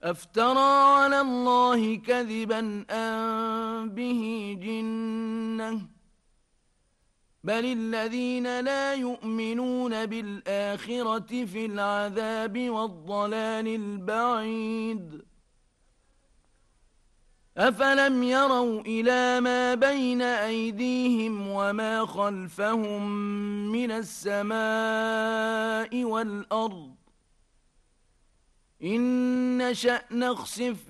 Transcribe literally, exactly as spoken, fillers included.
أفترى على الله كذبا أم به جنة بل الذين لا يؤمنون بالآخرة في العذاب والضلال البعيد أفلم يروا إلى ما بين أيديهم وما خلفهم من السماء والأرض إن نشأ نخسف